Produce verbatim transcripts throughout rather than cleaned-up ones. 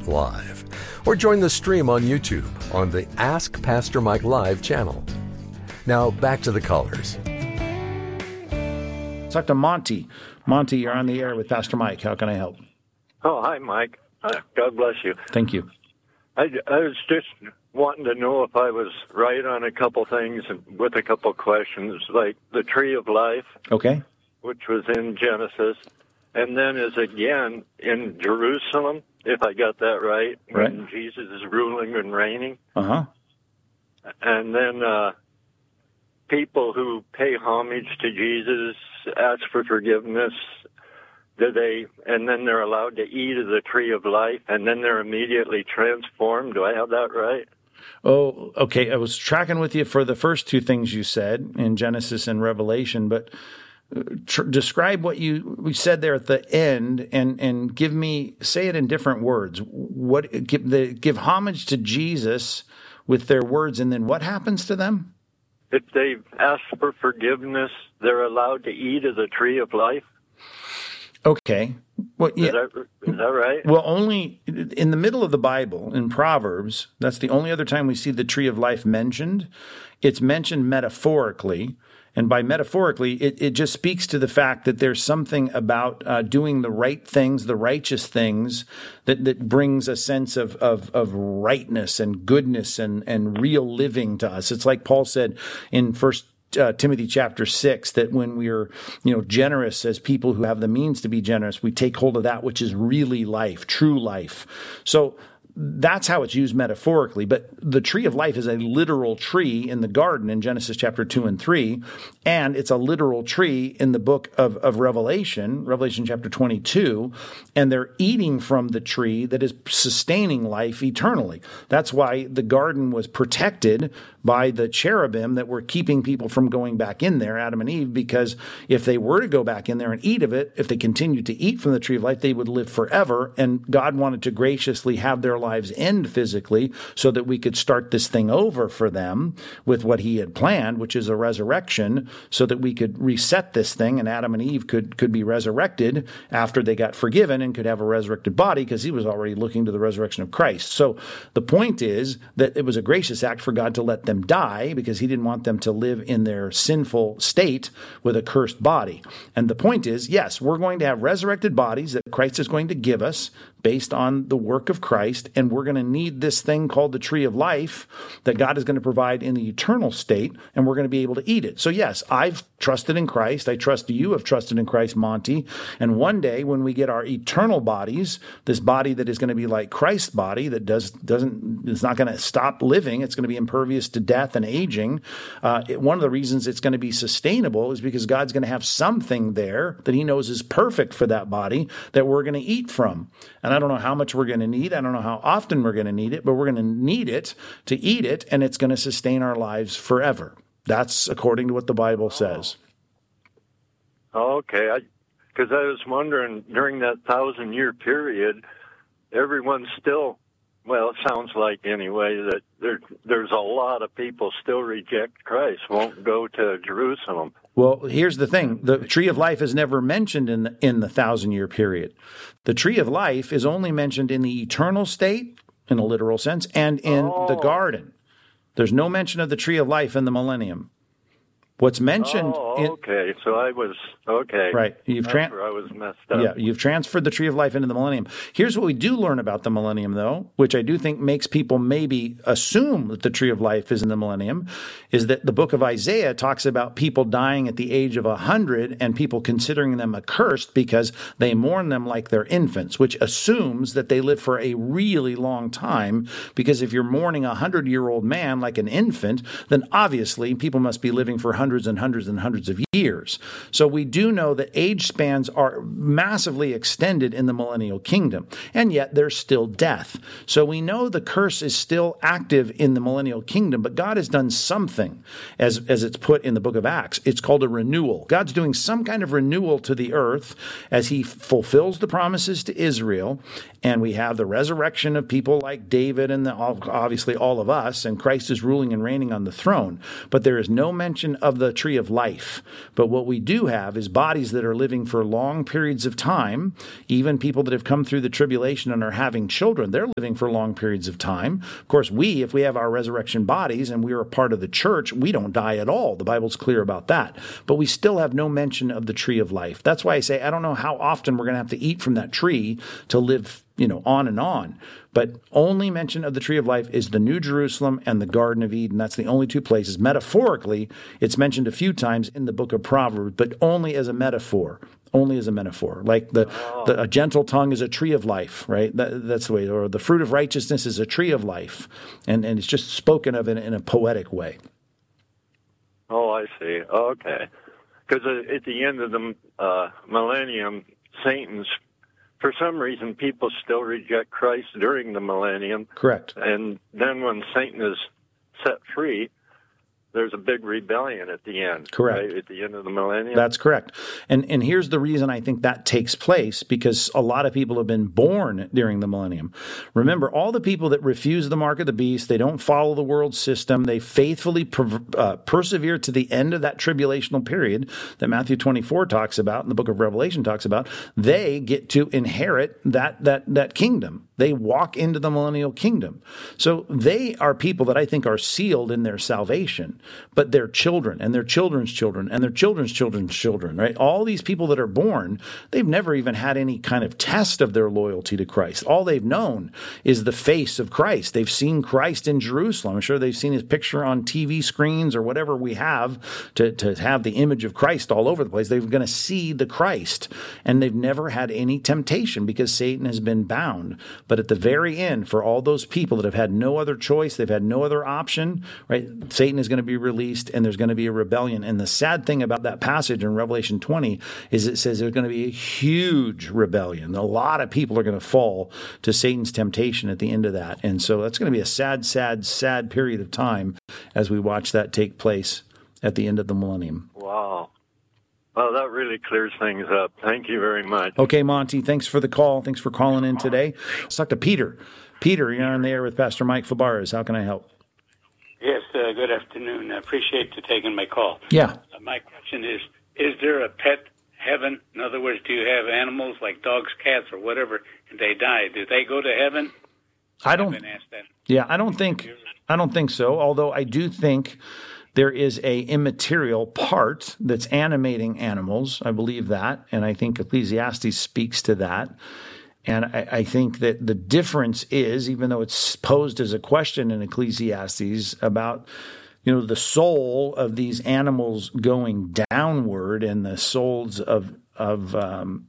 live. Or join the stream on YouTube on the Ask Pastor Mike Live channel. Now back to the callers. Talk to Monty. Monty, you're on the air with Pastor Mike. How can I help? Oh, hi, Mike. Uh, God bless you. Thank you. I, I was just wanting to know if I was right on a couple things and with a couple questions, like the tree of life, Okay. which was in Genesis, and then is again in Jerusalem, if I got that right, Right. when Jesus is ruling and reigning. Uh-huh. And then uh, people who pay homage to Jesus ask for forgiveness. Do they, and then they're allowed to eat of the tree of life, and then they're immediately transformed. Do I have that right? Oh, okay. I was tracking with you for the first two things you said in Genesis and Revelation, but tr- describe what you we said there at the end, and and give me say it in different words. What give the give homage to Jesus with their words, and then what happens to them? If they ask for forgiveness, they're allowed to eat of the tree of life. Okay. Well, yeah. Is that, is that right? Well, only in the middle of the Bible, in Proverbs, that's the only other time we see the tree of life mentioned. It's mentioned metaphorically. And by metaphorically, it, it just speaks to the fact that there's something about uh, doing the right things, the righteous things, that, that brings a sense of, of, of rightness and goodness and, and real living to us. It's like Paul said in First Uh, Timothy chapter six, that when we're, you know, generous as people who have the means to be generous, we take hold of that which is really life, true life. So that's how it's used metaphorically. But the tree of life is a literal tree in the garden in Genesis chapter two and three. And it's a literal tree in the book of, of Revelation, Revelation chapter twenty-two. And they're eating from the tree that is sustaining life eternally. That's why the garden was protected by the cherubim that were keeping people from going back in there, Adam and Eve, because if they were to go back in there and eat of it, if they continued to eat from the tree of life, they would live forever. And God wanted to graciously have their lives end physically so that we could start this thing over for them with what he had planned, which is a resurrection, so that we could reset this thing and Adam and Eve could, could be resurrected after they got forgiven and could have a resurrected body, because he was already looking to the resurrection of Christ. So the point is that it was a gracious act for God to let them die, because he didn't want them to live in their sinful state with a cursed body. And the point is, yes, we're going to have resurrected bodies that Christ is going to give us based on the work of Christ, and we're going to need this thing called the tree of life that God is going to provide in the eternal state, and we're going to be able to eat it. So yes, I've trusted in Christ. I trust you have trusted in Christ, Monty. And one day when we get our eternal bodies, this body that is going to be like Christ's body, that does, doesn't, it's not going to stop living, it's going to be impervious to death and aging. Uh, it, one of the reasons it's going to be sustainable is because God's going to have something there that he knows is perfect for that body that we're going to eat from. And I don't know how much we're going to need. I don't know how often we're going to need it, but we're going to need it to eat it, and it's going to sustain our lives forever. That's according to what the Bible says. Oh, okay. Because I, I was wondering, during that thousand-year period, everyone's still, well, it sounds like anyway, that there, there's a lot of people still reject Christ, won't go to Jerusalem. Well, here's the thing. The tree of life is never mentioned in the, in the thousand-year period. The tree of life is only mentioned in the eternal state, in a literal sense, and in oh. the garden. There's no mention of the tree of life in the millennium. What's mentioned... Oh, okay. In, so I was... Okay. Right. You've That's tran- where I was messed up. Yeah, you've transferred the tree of life into the millennium. Here's what we do learn about the millennium, though, which I do think makes people maybe assume that the tree of life is in the millennium, is that the book of Isaiah talks about people dying at the age of one hundred and people considering them accursed because they mourn them like they're infants, which assumes that they live for a really long time, because if you're mourning a one hundred-year-old man like an infant, then obviously people must be living for hundreds and hundreds and hundreds of years. So we do know that age spans are massively extended in the millennial kingdom, and yet there's still death. So we know the curse is still active in the millennial kingdom, but God has done something, as, as it's put in the book of Acts. It's called a renewal. God's doing some kind of renewal to the earth as he fulfills the promises to Israel, and we have the resurrection of people like David and the, obviously all of us, and Christ is ruling and reigning on the throne. But there is no mention of of the tree of life. But what we do have is bodies that are living for long periods of time. Even people that have come through the tribulation and are having children, they're living for long periods of time. Of course, we, if we have our resurrection bodies and we are a part of the church, we don't die at all. The Bible's clear about that. But we still have no mention of the tree of life. That's why I say I don't know how often we're going to have to eat from that tree to live, you know, on and on. But only mention of the tree of life is the New Jerusalem and the Garden of Eden. That's the only two places. Metaphorically, it's mentioned a few times in the book of Proverbs, but only as a metaphor. Only as a metaphor. Like the, oh. the a gentle tongue is a tree of life, right? That, that's the way. Or the fruit of righteousness is a tree of life. And, and it's just spoken of in, in a poetic way. Oh, I see. Okay. Because at the end of the uh, millennium, Satan's, for some reason, people still reject Christ during the millennium. Correct. And then when Satan is set free, there's a big rebellion at the end. Correct. Right? At the end of the millennium. That's correct. And and here's the reason I think that takes place, because a lot of people have been born during the millennium. Remember, all the people that refuse the mark of the beast, they don't follow the world system, they faithfully per, uh, persevere to the end of that tribulational period that Matthew twenty-four talks about and the book of Revelation talks about, they get to inherit that that that kingdom. They walk into the millennial kingdom. So they are people that I think are sealed in their salvation, but their children and their children's children and their children's children's children, right? All these people that are born, they've never even had any kind of test of their loyalty to Christ. All they've known is the face of Christ. They've seen Christ in Jerusalem. I'm sure they've seen his picture on T V screens or whatever we have to, to have the image of Christ all over the place. They're going to see the Christ, and they've never had any temptation because Satan has been bound. But at the very end, for all those people that have had no other choice, they've had no other option, right? Satan is going to be released and there's going to be a rebellion. And the sad thing about that passage in Revelation twenty is it says there's going to be a huge rebellion. A lot of people are going to fall to Satan's temptation at the end of that. And so that's going to be a sad, sad, sad period of time as we watch that take place at the end of the millennium. Wow. Well, that really clears things up. Thank you very much. Okay, Monty, thanks for the call. Thanks for calling in today. Let's talk to Peter. Peter, you're on the air with Pastor Mike Fabarez. How can I help? Yes, uh, good afternoon. I appreciate you taking my call. Yeah. Uh, my question is, is there a pet heaven? In other words, do you have animals like dogs, cats, or whatever, and they die? Do they go to heaven? I don't. I've been asked that. Yeah, I don't think. I don't think so. Although I do think there is a immaterial part that's animating animals. I believe that, and I think Ecclesiastes speaks to that. And I, I think that the difference is, even though it's posed as a question in Ecclesiastes about, you know, the soul of these animals going downward and the souls of of um,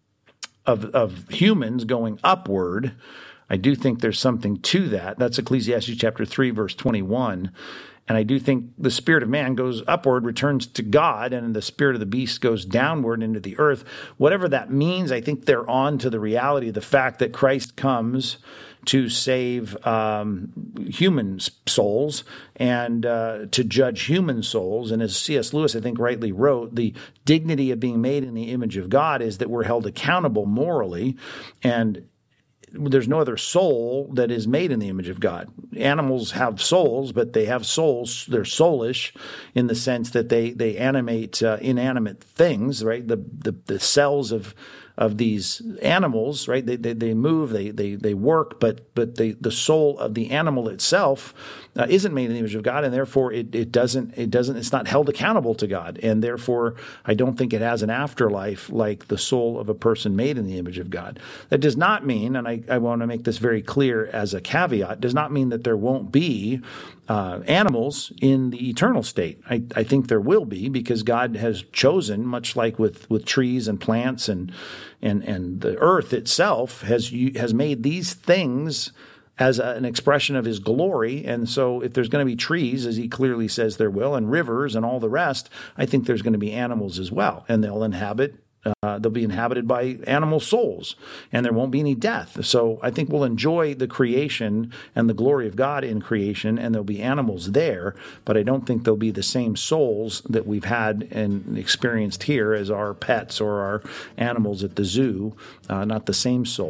of, of humans going upward, I do think there's something to that. That's Ecclesiastes chapter three, verse twenty-one. And I do think the spirit of man goes upward, returns to God, and the spirit of the beast goes downward into the earth. Whatever that means, I think they're on to the reality of the fact that Christ comes to save um, human souls and uh, to judge human souls. And as C S Lewis, I think, rightly wrote, the dignity of being made in the image of God is that we're held accountable morally, and there's no other soul that is made in the image of God. Animals have souls, but they have souls. They're soulish in the sense that they they animate uh, inanimate things, right? The, the the cells of of these animals, right? They they, they move, they they they work, but but the the soul of the animal itself uh, isn't made in the image of God, and therefore it it doesn't it doesn't it's not held accountable to God, and therefore I don't think it has an afterlife like the soul of a person made in the image of God. That does not mean, and I, I want to make this very clear as a caveat, does not mean that there won't be uh, animals in the eternal state. I, I think there will be, because God has chosen, much like with with trees and plants and and and the earth itself has has made these things as a, an expression of his glory. And so if there's going to be trees, as he clearly says there will, and rivers and all the rest, I think there's going to be animals as well, and they'll inhabit Uh, they'll be inhabited by animal souls, and there won't be any death. So I think we'll enjoy the creation and the glory of God in creation, and there'll be animals there, but I don't think they'll be the same souls that we've had and experienced here as our pets or our animals at the zoo, uh, not the same soul.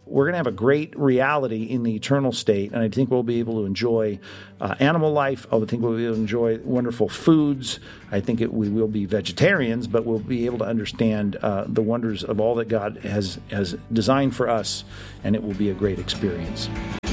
we're going to have a great reality in the eternal state, and I think we'll be able to enjoy uh, animal life. I think we'll be able to enjoy wonderful foods. I think it, we will be vegetarians, but we'll be able to understand uh, the wonders of all that God has, has designed for us, and it will be a great experience.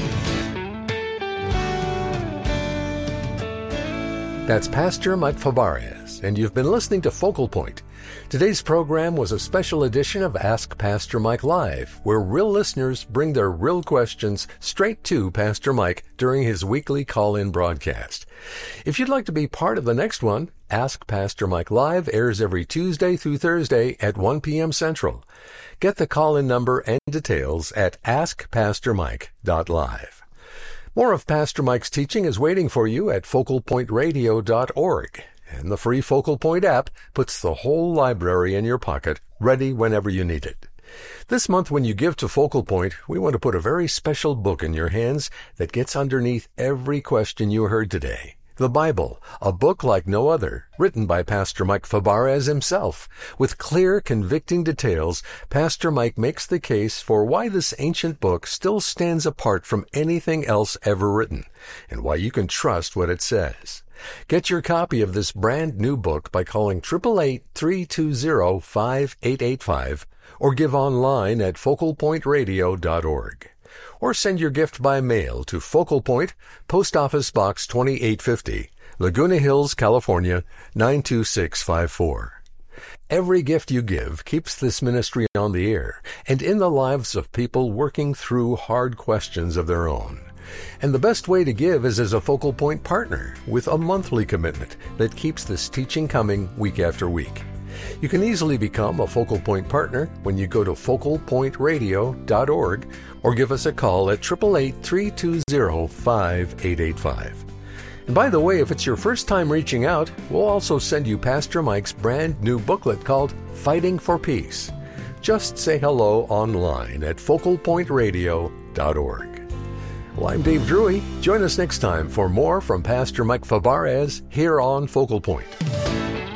That's Pastor Mike Fabarez, and you've been listening to Focal Point. Today's program was a special edition of Ask Pastor Mike Live, where real listeners bring their real questions straight to Pastor Mike during his weekly call-in broadcast. If you'd like to be part of the next one, Ask Pastor Mike Live airs every Tuesday through Thursday at one p.m. Central. Get the call-in number and details at ask pastor mike dot live. More of Pastor Mike's teaching is waiting for you at focal point radio dot org, and the free Focal Point app puts the whole library in your pocket, ready whenever you need it. This month when you give to Focal Point, we want to put a very special book in your hands that gets underneath every question you heard today. The Bible, a book like no other, written by Pastor Mike Fabarez himself. With clear, convicting details, Pastor Mike makes the case for why this ancient book still stands apart from anything else ever written, and why you can trust what it says. Get your copy of this brand new book by calling eight eight eight, three two zero, five eight eight five or give online at focal point radio dot org. Or send your gift by mail to Focal Point, Post Office Box twenty-eight fifty, Laguna Hills, California, nine two six five four. Every gift you give keeps this ministry on the air and in the lives of people working through hard questions of their own. And the best way to give is as a Focal Point partner with a monthly commitment that keeps this teaching coming week after week. You can easily become a Focal Point partner when you go to focal point radio dot org or give us a call at eight eight eight, three two zero, five eight eight five. And by the way, if it's your first time reaching out, we'll also send you Pastor Mike's brand new booklet called Fighting for Peace. Just say hello online at focal point radio dot org. Well, I'm Dave Drury. Join us next time for more from Pastor Mike Fabarez here on Focal Point.